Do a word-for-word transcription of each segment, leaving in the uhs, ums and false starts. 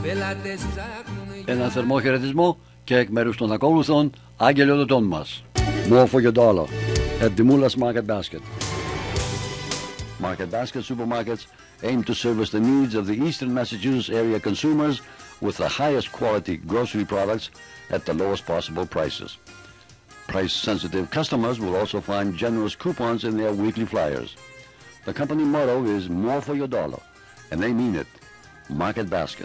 Ένα θερμό χαιρετισμό και εκ μέρους των ακόλουθων αγγελιοδοτών μας. More for your dollar at the Mulas Market Basket. Market Basket supermarkets aim to service the needs of the Eastern Massachusetts area consumers with the highest quality grocery products at the lowest possible prices. Price-sensitive customers will also find generous coupons in their weekly flyers. The company motto is more for your dollar, and they mean it. Market Basket.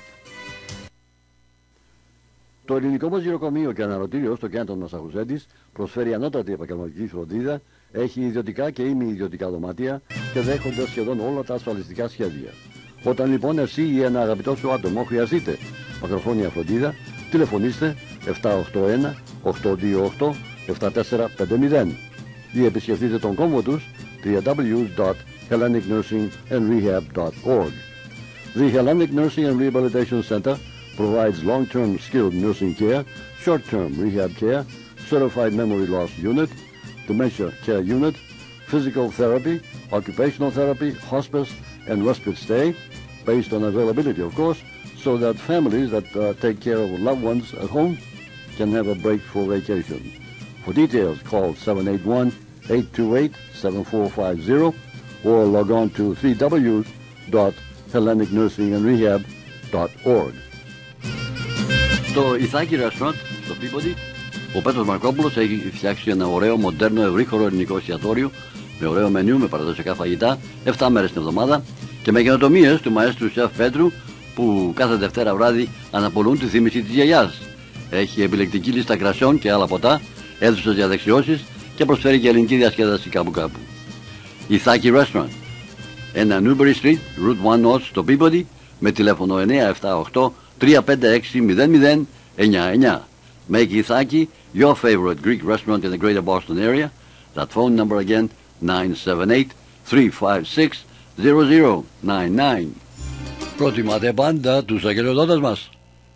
Το ελληνικό μας γυροκομείο και αναρωτήριο στο κέντρο Μασαχουσέτης προσφέρει ανώτατη επαγγελματική φροντίδα, έχει ιδιωτικά και ημι-ιδιωτικά δωμάτια και δέχονται σχεδόν όλα τα ασφαλιστικά σχέδια. Όταν λοιπόν εσύ ή ένα αγαπητό σου άτομο χρειαστείτε μακροχρόνια φροντίδα, τηλεφωνήστε επτά οκτώ ένα οκτώ δύο οκτώ επτά τέσσερα πέντε μηδέν ή επισκεφτείτε τον κόμβο τους double-u double-u double-u dot hellenic nursing and rehab dot org. The Hellenic Nursing and Rehabilitation Center provides long-term skilled nursing care, short-term rehab care, certified memory loss unit, dementia care unit, physical therapy, occupational therapy, hospice, and respite stay, based on availability, of course, so that families that uh, take care of loved ones at home can have a break for vacation. For details, call seven eight one, eight two eight, seven four five zero or log on to double-u double-u double-u dot hellenic nursing and rehab dot org. Στο Ιθάκη Restaurant, στο Peabody, ο Πέτρος Μαρκόπουλος έχει φτιάξει ένα ωραίο, μοντέρνο, ευρύχωρο ελληνικό εστιατόριο με ωραίο μενιού, με παραδοσιακά φαγητά, επτά μέρες την εβδομάδα και με καινοτομίες του μαέστρου σεφ Πέτρου που κάθε Δευτέρα βράδυ αναπολούν τη θύμηση της γιαγιάς. Έχει επιλεκτική λίστα κρασιών και άλλα ποτά, αίθουσες για δεξιώσεις και προσφέρει και ελληνική διασκέδαση κάπου κάπου. Ιθάκη Restaurant, ένα Newbury Street, Route ένα North στο Peabody, με τηλέφωνο εννιά επτά οκτώ τρία πέντε έξι μηδέν μηδέν εννιά εννιά. Make Ithaki your favorite Greek restaurant in the greater Boston area. That phone number again, nine seven eight three five six zero zero nine nine. Προτιμάτε πάντα τους αγγελιοδότες μας.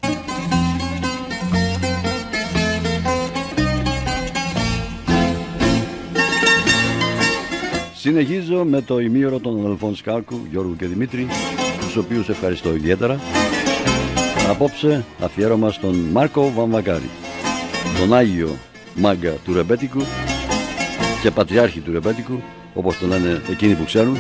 Συνεχίζω με το ημίωρο των αδελφών Σκάλκου, Γιώργου και Δημήτρη, τους οποίους ευχαριστώ ιδιαίτερα. Απόψε αφιέρωμα στον Μάρκο Βαμβακάρη, τον Άγιο Μάγκα του ρεμπέτικου και πατριάρχη του ρεμπέτικου, όπως το λένε εκείνοι που ξέρουν.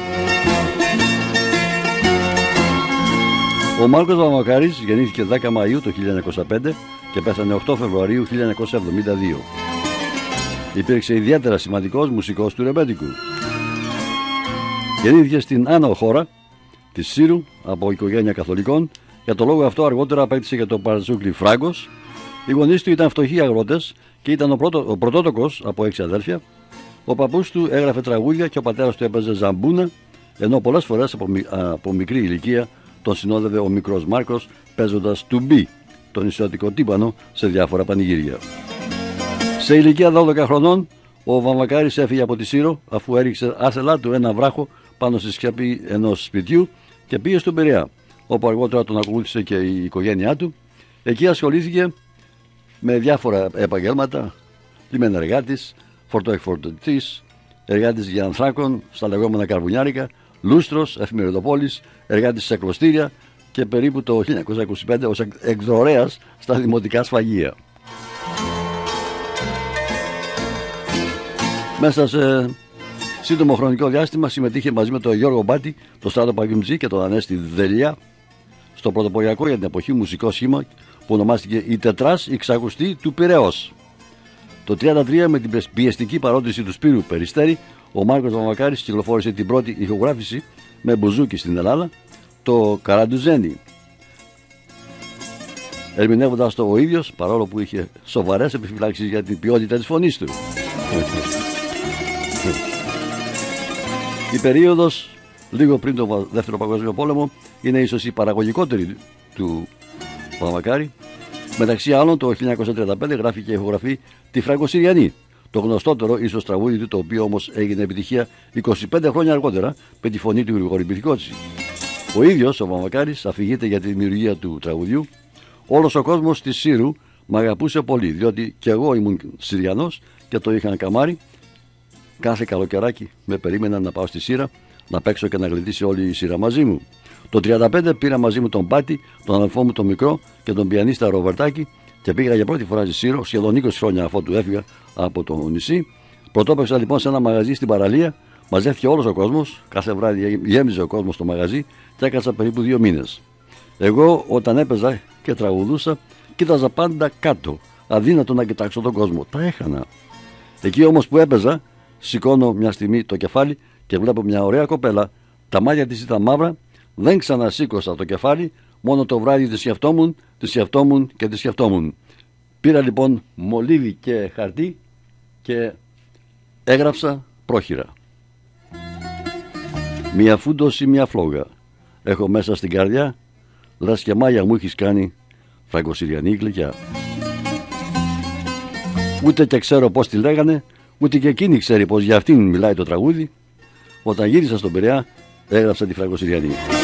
Ο Μάρκος Βαμβακάρης γεννήθηκε δέκα Μαΐου το χίλια εννιακόσια πέντε και πέθανε οκτώ Φεβρουαρίου χίλια εννιακόσια εβδομήντα δύο. Υπήρξε ιδιαίτερα σημαντικός μουσικός του ρεμπέτικου. Γεννήθηκε στην άνω χώρα της Σύρου από οικογένεια καθολικών. Για το λόγο αυτό αργότερα απέκτησε και το παρατσούκλι Φράγκος. Οι γονείς του ήταν φτωχοί αγρότες και ήταν ο, πρώτο, ο πρωτότοκος από έξι αδέλφια. Ο παππούς του έγραφε τραγούδια και ο πατέρας του έπαιζε ζαμπούνα, ενώ πολλές φορές από, από μικρή ηλικία τον συνόδευε ο μικρός Μάρκος παίζοντας τουμπί, τον νησιωτικό τύμπανο, σε διάφορα πανηγύρια. Σε ηλικία δώδεκα χρονών ο Βαμβακάρης έφυγε από τη Σύρο αφού έριξε άσελά του ένα βράχο πάνω στη σκέπη ενός σπιτιού και πήγε στον Πειραιά, όπου αργότερα τον ακολούθησε και η οικογένειά του. Εκεί ασχολήθηκε με διάφορα επαγγέλματα, λιμενεργάτης, φορτοεκφορτωτής, εργάτης για ανθράκων στα λεγόμενα καρβουνιάρικα, λούστρος, εφημεριδοπόλης, εργάτης σε κλωστήρια και περίπου το χίλια εννιακόσια είκοσι πέντε ως εκδρορέας στα δημοτικά σφαγεία. Μέσα σε σύντομο χρονικό διάστημα συμμετείχε μαζί με τον Γιώργο Μπάτη, τον Στράτο Παγκυμτζή και τον Ανέστη Δελιά στο πρωτοποριακό για την εποχή μουσικό σχήμα που ονομάστηκε η Τετράς η Ξακουστή του Πειραιώς. Το τριάντα τρία, με την πιεστική παρόντιση του Σπύρου Περιστέρη, ο Μάρκος Βαμβακάρης κυκλοφόρησε την πρώτη ηχογράφηση με μπουζούκι στην Ελλάδα, το Καραντουζένι, ερμηνεύοντας το ο ίδιος, παρόλο που είχε σοβαρές επιφυλάξεις για την ποιότητα της φωνής του. Η περίοδος λίγο πριν το Δεύτερο Παγκόσμιο Πόλεμο είναι ίσως η παραγωγικότερη του Βαμβακάρη. Μεταξύ άλλων, το χίλια εννιακόσια τριάντα πέντε γράφει και ηχογραφεί τη Φραγκοσυριανή, το γνωστότερο ίσως τραγούδι του, το οποίο όμως έγινε επιτυχία είκοσι πέντε χρόνια αργότερα με τη φωνή του Γρηγόρη Πυθικότση. Ο ίδιος ο Βαμβακάρης αφηγείται για τη δημιουργία του τραγουδιού. Όλος ο κόσμος της Σύρου με αγαπούσε πολύ, διότι και εγώ ήμουν Συριανός και το είχαν καμάρι. Κάθε καλοκαιράκι με περίμεναν να πάω στη Σύρα, να παίξω και να γλεντήσει όλη η Σύρα μαζί μου. Το τριάντα πέντε πήρα μαζί μου τον Πάτη, τον αδελφό μου τον μικρό και τον πιανίστα Ροβερτάκη και πήγα για πρώτη φορά στη Σύρο, σχεδόν είκοσι χρόνια αφότου έφυγα από το νησί. Πρωτόπαιξα λοιπόν σε ένα μαγαζί στην παραλία, μαζεύτηκε όλος ο κόσμος, κάθε βράδυ γέμιζε ο κόσμος στο μαγαζί και έκατσα περίπου δύο μήνες. Εγώ όταν έπαιζα και τραγουδούσα, κοίταζα πάντα κάτω, αδύνατο να κοιτάξω τον κόσμο. Τα έχανα. Εκεί όμως που έπαιζα, σηκώνω μια στιγμή το κεφάλι και βλέπω μια ωραία κοπέλα, τα μάτια της ήταν μαύρα, δεν ξανασήκωσα το κεφάλι, μόνο το βράδυ τη σκεφτόμουν, τη σκεφτόμουν και τη σκεφτόμουν. Πήρα λοιπόν μολύβι και χαρτί και έγραψα πρόχειρα. Μια φούντωση, μια φλόγα. Έχω μέσα στην καρδιά, λες και μάγια μου έχεις κάνει φραγκοσυριανή γλυκιά. Ούτε και ξέρω πώς τη λέγανε, ούτε και εκείνη ξέρει πως για αυτήν μιλάει το τραγούδι. Όταν γύρισα στον Πειραιά, έγραψα τη φραγκοσυριανή.